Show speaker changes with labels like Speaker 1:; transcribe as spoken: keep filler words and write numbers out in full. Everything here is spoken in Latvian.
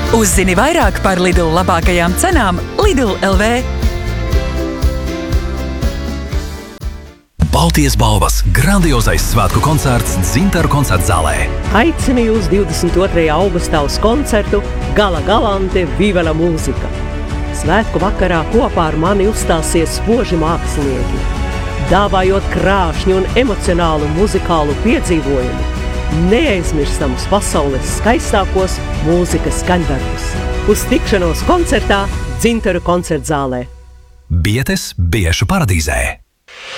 Speaker 1: Uzzini vairāk par Lidl labākajām cenām Lidl L V.
Speaker 2: Baltijas balvas grandiozais svētku koncerts Dzintaru koncertzālē.
Speaker 3: Aicinu jūs divdesmit otrajā augustā uz koncertu Gala Galante Viva la mūzika. Svētku vakarā kopā ar mani uzstāsies spoži mākslinieki, dāvājot krāšņu un emocionālu muzikālu piedzīvojumu, neaizmirstamus pasaules skaistākos mūzikas skaņdarbus. Uz tikšanos koncertā Dzintaru koncertzālē.
Speaker 2: Bietes Biešu paradīzē.